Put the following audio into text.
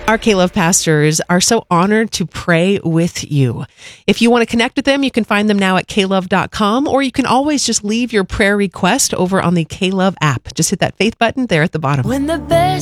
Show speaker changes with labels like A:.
A: Our K-Love pastors are so honored to pray with you. If you want to connect with them, you can find them now at klove.com, or you can always just leave your prayer request over on the K-Love app. Just hit that faith button there at the bottom.
B: When the best